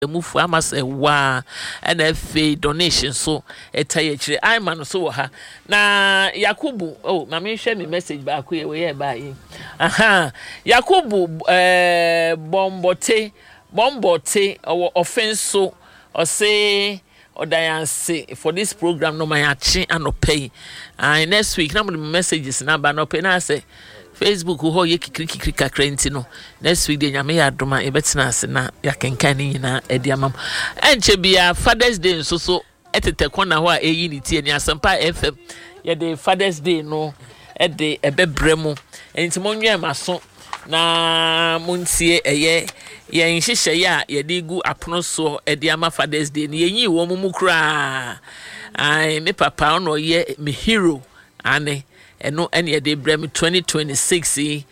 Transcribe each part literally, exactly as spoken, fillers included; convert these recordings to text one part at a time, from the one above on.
mufu amase wa and F donation so etaye chire I man so ha na Yakubu oh mama share me message back we we buy aha Yakubu eh bombote bombote or offense so or say or Diane for this program no my achi and pay and next week na messages na ba no pay na say Facebook ho ye kikiri kikiri kakra ntino next week de nyame ya doma e betina ase na ya kenkan ni nyina e dia mam enche bia Father's Day nso so etete kona ho a eyi ni tie ni Asempa F M ye de Father's Day no e de ebebremu enti monwe maso na montie eye ye nhihye ya ye de gu apono so e dia ma Father's Day ni yenyi wo mu kura ai me papa ono ye me hero ane eno ene de brem twenty twenty-six eh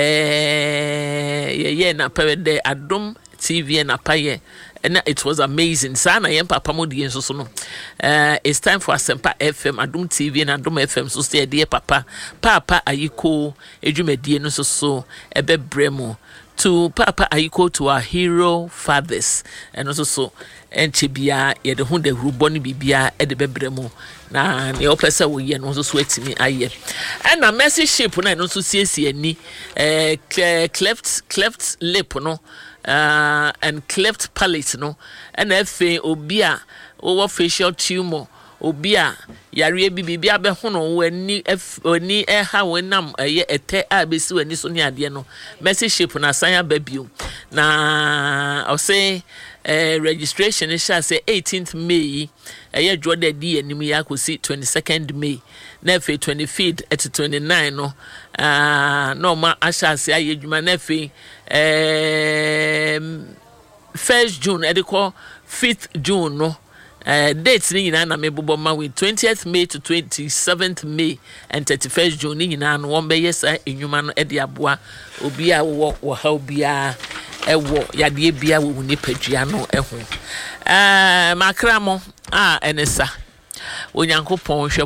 ye ye na pawede Adom T V na paye and it was amazing sana yem papa modi enso so no eh it's time for Asempa F M Adom T V and Adom F M so say dear papa papa ayiko edwumadie no so so ebe bremu to Papa Ayiko to our hero fathers and also so enchibia ye de hu de ruboni bibia e de bebremu na ne opesa wo ye no so so atimi aye and na mercy shape na no so siesie ni eh cleft cleft lip no uh and cleft palate no and efe obi a wo facial tumor obi a yare bibia be ho no wani oni e ha wonam eye ete a besi wani so ne ade no mercy shape na sanya babio na I say uh, registration is say eighteenth May eye jode di anim ya kosi twenty-second May na fe twenty-fifth at twenty-nine no ah no ma asha se aye djuma na fe um first June e de call fifth June no Uh, dates ni nyina na mebobo ma we twentieth May to twenty-seventh May and thirty-first June ni nyina no won be yesa enwuma no e de aboa obi a wo wo ha obi a e wo yade bia wo nipadua no e ho eh makramo ah enesa onyankopon hwe